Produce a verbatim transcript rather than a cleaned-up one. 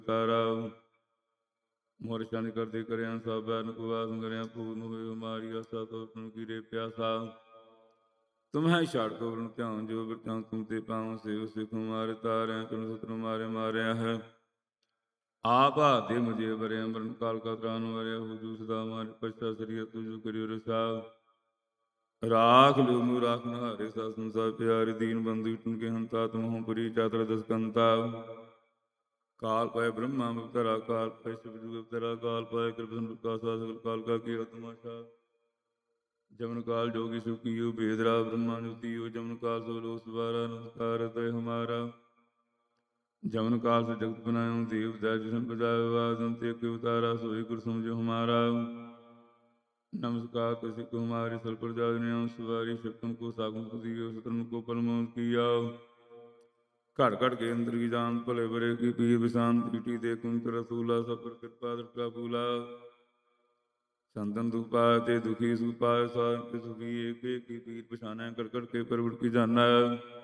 ਤਾਰਾ मोर शन करते करें सब बैन कुवास करें पूर्ण हुए हमारी आशा तो तुम गिरे प्यासा तुम्हें छाड़ को वरुण ध्यान जो वृत्तां तुम ते पाऊं से उसे कुमारे तारे तुम सत्र मारे मारे है आप आते मुझे बरे मरण काल का त्राण वरे हुजू सदा मारे पश्चा श्री तुझु करियो रसा राख लो मु राख नहारे सा संसार प्यारे दीन बंधु तुमके हंता तुम हो पुरी चातर दस कंता काल पाए ब्रह्मा अवतरा काल पाए शिवजू अवतरा काल पाए कृष्ण प्रकाशा सकल काल का की तमाशा जमन काल जोगी सुखी हो भेदरा ब्रह्मा ज्योति हो जमन काल सो लो सवारा नमस्कार तय हमारा जमन काल से जगत बनायो देव दाय जिसन बजाय वादन ते के उतारा सोई गुरु समझो हमारा नमस्कार तुझे को हमारे सल पर जागने सवारी शक्तन को सागुन को दियो सतन को परम किया घट घट के अंदर की जान भले बड़े की पीर विशान पीटी दे कुंत रसूला सब पर कृपा दृष्टा फूला संतन दुखा ते दुखी सुखा सार सुखी एक एक की पीर पछाना कर कर के परवट की जाना